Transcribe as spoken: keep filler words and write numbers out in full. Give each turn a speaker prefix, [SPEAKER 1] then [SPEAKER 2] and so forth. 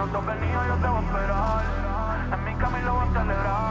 [SPEAKER 1] los dos venidos yo te voy a esperar. En mi camino voy a celebrar.